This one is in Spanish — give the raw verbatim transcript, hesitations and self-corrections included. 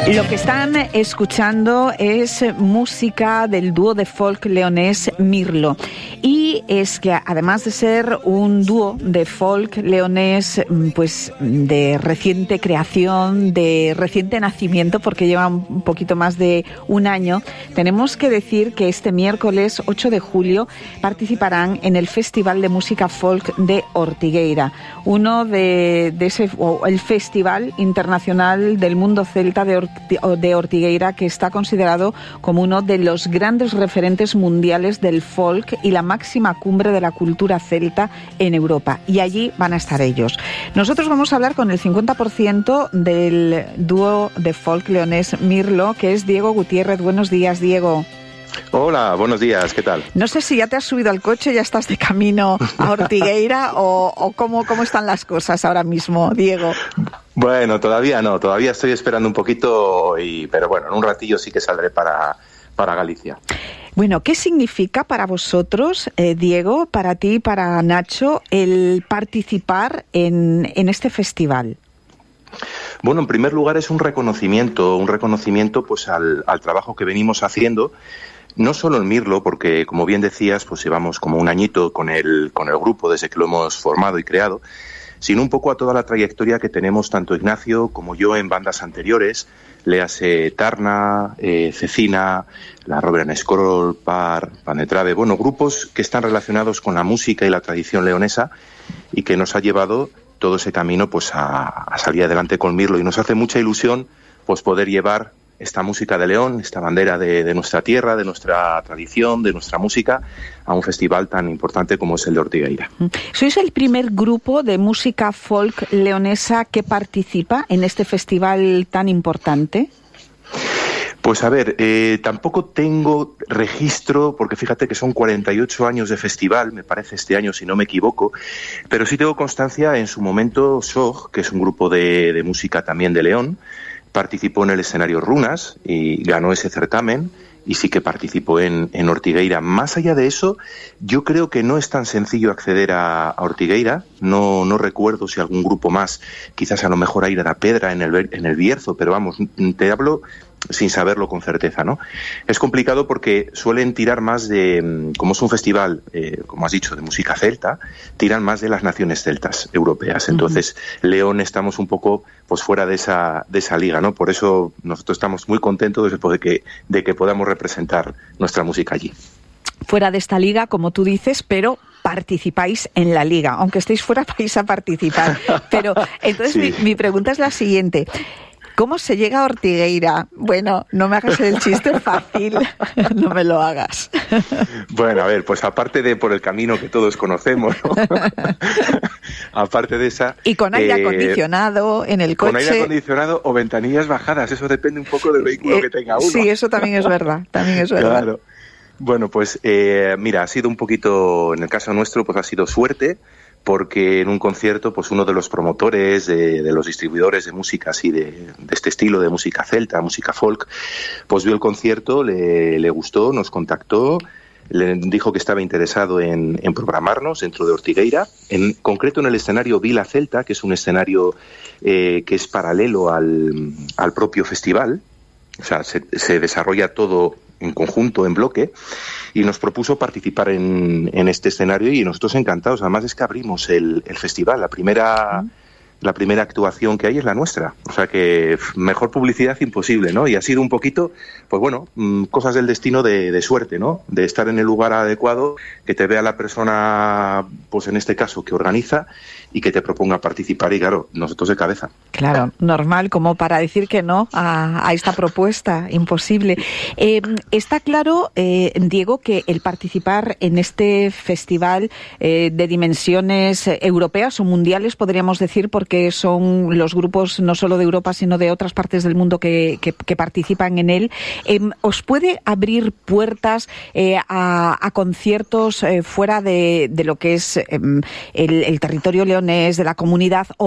Lo que están escuchando es música del dúo de folk leonés Mirlo. Y es que además de ser un dúo de folk leonés, pues de reciente creación, de reciente nacimiento, porque lleva un poquito más de un año, tenemos que decir que este miércoles ocho de julio participarán en el Festival de Música Folk de Ortigueira, uno de, de ese, o el Festival Internacional del Mundo Celta de Ortigueira, de Ortigueira, que está considerado como uno de los grandes referentes mundiales del folk y la máxima cumbre de la cultura celta en Europa. Y allí van a estar ellos. Nosotros vamos a hablar con el cincuenta por ciento del dúo de folk leonés Mirlo, que es Diego Gutiérrez. Buenos días, Diego. Hola, buenos días, ¿qué tal? No sé si ya te has subido al coche, ya estás de camino a Ortigueira o, o cómo, cómo están las cosas ahora mismo, Diego. Bueno, todavía no, todavía estoy esperando un poquito, y, pero bueno, en un ratillo sí que saldré para, para Galicia. Bueno, ¿qué significa para vosotros, eh, Diego, para ti, para Nacho, el participar en, en este festival? Bueno, en primer lugar es un reconocimiento, un reconocimiento pues al, al trabajo que venimos haciendo. No solo en Mirlo, porque como bien decías, pues llevamos como un añito con el, con el grupo desde que lo hemos formado y creado, sino un poco a toda la trayectoria que tenemos tanto Ignacio como yo en bandas anteriores, léase Tarna, eh, Cecina, la Robert and Scroll, Par, Panetrave, bueno, grupos que están relacionados con la música y la tradición leonesa y que nos ha llevado todo ese camino pues a, a salir adelante con Mirlo, y nos hace mucha ilusión pues poder llevar esta música de León, esta bandera de, de nuestra tierra, de nuestra tradición, de nuestra música, a un festival tan importante como es el de Ortigueira. ¿Sois el primer grupo de música folk leonesa que participa en este festival tan importante? Pues a ver, eh, tampoco tengo registro, porque fíjate que son cuarenta y ocho años de festival, me parece este año si no me equivoco, pero sí tengo constancia en su momento S O G, que es un grupo de, de música también de León, participó en el escenario Runas y ganó ese certamen, y sí que participó en, en Ortigueira. Más allá de eso, yo creo que no es tan sencillo acceder a, a Ortigueira. No, no recuerdo si algún grupo más, quizás a lo mejor a ir a la Pedra en el, en el Bierzo, pero vamos, te hablo sin saberlo con certeza, ¿no? Es complicado porque suelen tirar más de, como es un festival, eh, como has dicho, de música celta, tiran más de las naciones celtas europeas. Entonces, uh-huh. León estamos un poco pues fuera de esa de esa liga, ¿no? Por eso nosotros estamos muy contentos de que, de que podamos representar nuestra música allí. Fuera de esta liga, como tú dices, pero participáis en la liga. Aunque estéis fuera, vais a participar. Pero entonces sí. mi, mi pregunta es la siguiente. ¿Cómo se llega a Ortigueira? Bueno, no me hagas el chiste fácil, no me lo hagas. Bueno, a ver, pues aparte de por el camino que todos conocemos, ¿no? Aparte de esa... Y con aire eh, acondicionado en el coche. Con aire acondicionado o ventanillas bajadas, eso depende un poco del vehículo eh, que tenga uno. Sí, eso también es verdad, también es verdad. Claro. Bueno, pues eh, mira, ha sido un poquito, en el caso nuestro, pues ha sido suerte, porque en un concierto, pues uno de los promotores, de, de los distribuidores de música así, de, de este estilo, de música celta, música folk, pues vio el concierto, le, le gustó, nos contactó, le dijo que estaba interesado en, en programarnos dentro de Ortigueira, en concreto en el escenario Vila Celta, que es un escenario eh, que es paralelo al, al propio festival, o sea, se, se desarrolla todo en conjunto, en bloque, y nos propuso participar en, en este escenario, y nosotros encantados. Además es que abrimos el, el festival, la primera... la primera actuación que hay es la nuestra. O sea que mejor publicidad imposible, ¿no? Y ha sido un poquito, pues bueno, cosas del destino de, de suerte, ¿no? De estar en el lugar adecuado, que te vea la persona, pues en este caso, que organiza y que te proponga participar, y claro, nosotros de cabeza. Claro, normal, como para decir que no a, a esta propuesta, imposible. Eh, está claro, eh, Diego, que el participar en este festival eh, de dimensiones europeas o mundiales, podríamos decir, porque que son los grupos no solo de Europa, sino de otras partes del mundo que, que, que participan en él, eh, ¿os puede abrir puertas eh, a, a conciertos eh, fuera de, de lo que es eh, el, el territorio leonés, de la comunidad?